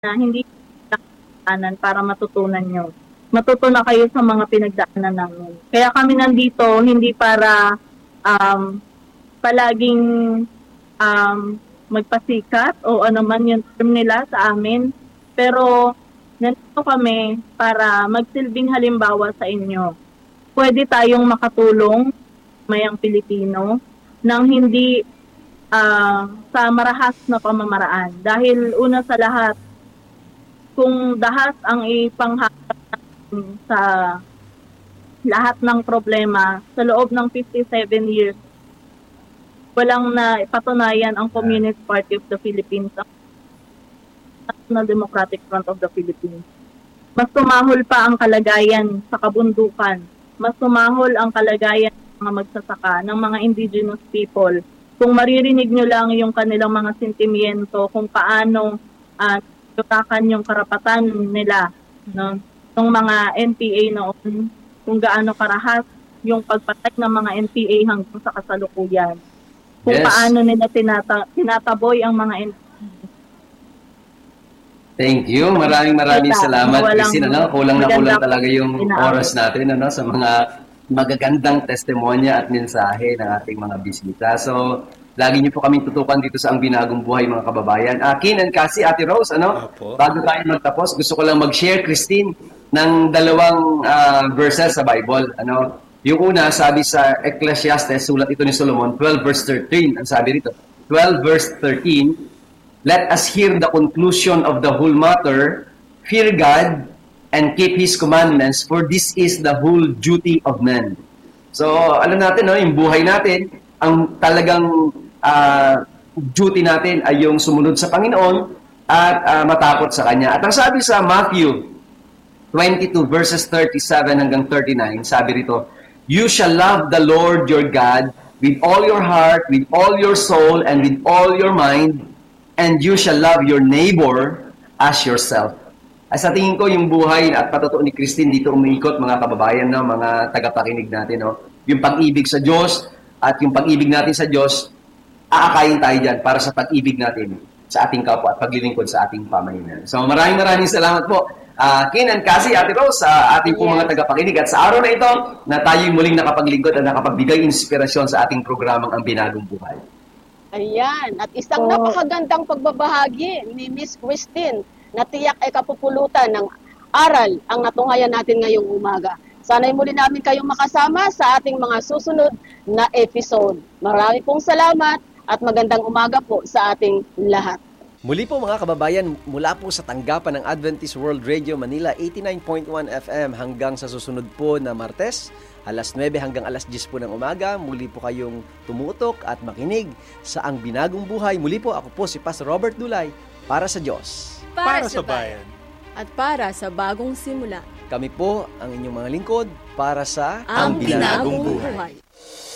na hindi pinagdaanan para matutunan nyo. Matutunan kayo sa mga pinagdaanan namin. Kaya kami nandito hindi para palaging magpasikat o ano man yung term nila sa amin. Pero nandito kami para magsilbing halimbawa sa inyo. Pwede tayong makatulong mayang Pilipino nang hindi sa marahas na pamamaraan. Dahil una sa lahat, kung dahas ang ipangharap natin sa lahat ng problema sa loob ng 57 years, walang na patunayan ang Communist Party of the Philippines, ang National Democratic Front of the Philippines. Mas tumahol pa ang kalagayan sa kabundukan. Mas tumahol ang kalagayan ng mga magsasaka, ng mga indigenous people. Kung maririnig nyo lang yung kanilang mga sentimiento, kung paano tutakan yung karapatan nila, no? Ng mga NPA noon, kung gaano karahas yung pagpatay ng mga NPA hanggang sa kasalukuyan. Kung paano nila tinataboy ang mga NPA. Thank you. Maraming salamat, Christine. Kulang na kulang talaga yung oras natin sa mga magagandang testimonya at mensahe ng ating mga bisita. So, lagi niyo po kaming tutukan dito sa Ang Binagong Buhay, mga kababayan. Kin and Cassie, Ate Rose, bago tayo magtapos, gusto ko lang mag-share, Christine, ng dalawang verses sa Bible. Yung una, sabi sa Ecclesiastes, sulat ito ni Solomon, 12 verse 13. Ang sabi rito, 12 verse 13, let us hear the conclusion of the whole matter, fear God, and keep His commandments, for this is the whole duty of man. So, alam natin, yung buhay natin, ang talagang duty natin ay yung sumunod sa Panginoon at matakot sa Kanya. At ang sabi sa Matthew 22 verses 37 hanggang 39, sabi rito, you shall love the Lord your God with all your heart, with all your soul, and with all your mind, and you shall love your neighbor as yourself. Ay sa tingin ko, yung buhay at patutuo ni Christine dito umiikot, mga kababayan, mga tagapakinig natin, yung pag-ibig sa Diyos at yung pag-ibig natin sa Diyos, aakayin tayo dyan para sa pag-ibig natin sa ating kapwa at paglilingkod sa ating pamayanan. So maraming salamat po, Kin and Cassie, Ate Rose, sa ating po mga tagapakinig. At sa araw na ito, na tayo'y muling nakapaglingkod at nakapagbigay inspirasyon sa ating programang Ang Binagong Buhay. Ayan, at isang napakagandang pagbabahagi ni Miss Christine na tiyak ay kapupulutan ng aral ang natungayan natin ngayong umaga. Sana'y muli namin kayong makasama sa ating mga susunod na episode. Marami pong salamat at magandang umaga po sa ating lahat. Muli po mga kababayan, mula po sa tanggapan ng Adventist World Radio Manila 89.1 FM hanggang sa susunod po na Martes, alas 9 hanggang alas 10 po ng umaga, muli po kayong tumutok at makinig sa Ang Binagong Buhay. Muli po, ako po si Pastor Robert Dulay, para sa Diyos. Para sa bayan. At para sa bagong simula. Kami po ang inyong mga lingkod para sa Ang Binagong Buhay.